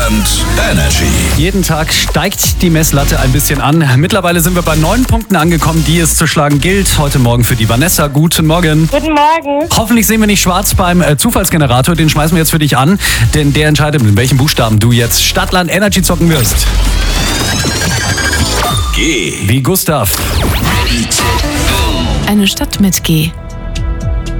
Stadtland Energy. Jeden Tag steigt die Messlatte ein bisschen an. Mittlerweile sind wir bei 9 Punkten angekommen, die es zu schlagen gilt. Heute Morgen für die Vanessa. Guten Morgen. Guten Morgen. Hoffentlich sehen wir nicht schwarz beim Zufallsgenerator. Den schmeißen wir jetzt für dich an, denn der entscheidet, mit welchen Buchstaben du jetzt Stadtland Energy zocken wirst. G. Wie Gustav. Eine Stadt mit G.